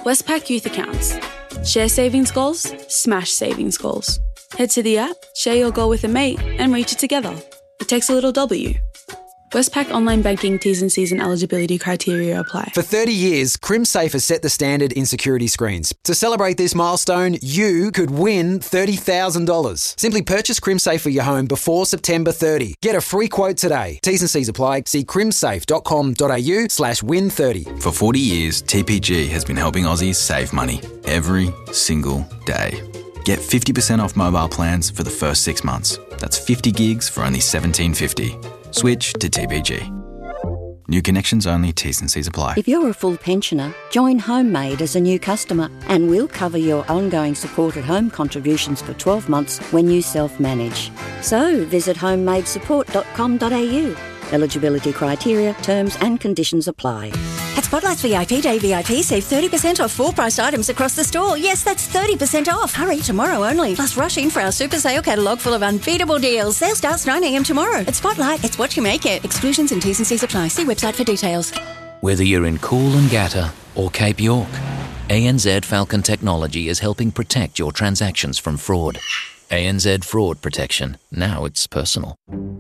Westpac Youth Accounts. Share savings goals, smash savings goals. Head to the app, share your goal with a mate, and reach it together. It takes a little W. Westpac Online Banking T's and C's and eligibility criteria apply. For 30 years, CrimSafe has set the standard in security screens. To celebrate this milestone, you could win $30,000. Simply purchase CrimSafe for your home before September 30. Get a free quote today. T's and C's apply. See crimsafe.com.au/win30. For 40 years, TPG has been helping Aussies save money every single day. Get 50% off mobile plans for the first 6 months. That's 50 gigs for only $17.50. Switch to TPG. New connections only, T's and C's apply. If you're a full pensioner, join HomeMade as a new customer and we'll cover your ongoing support at home contributions for 12 months when you self-manage. So visit homemadesupport.com.au. Eligibility criteria, terms and conditions apply. At Spotlight's VIP Day VIP, save 30% off full-priced items across the store. Yes, that's 30% off. Hurry, tomorrow only. Plus rush in for our super sale catalogue full of unbeatable deals. Sale starts 9 a.m. tomorrow. At Spotlight, it's what you make it. Exclusions and T's and C's apply. See website for details. Whether you're in Coolangatta or Cape York, ANZ Falcon Technology is helping protect your transactions from fraud. ANZ Fraud Protection. Now it's personal.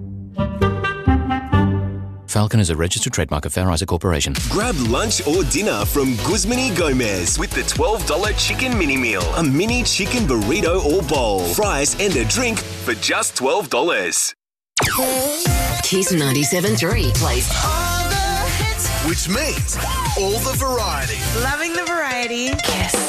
Falcon is a registered trademark of Fair Isaac Corporation. Grab lunch or dinner from Guzman y Gomez with the $12 chicken mini meal. A mini chicken burrito or bowl, fries and a drink for just $12. Kiss 97.3 plays all the hits, which means all the variety. Loving the variety. Kiss.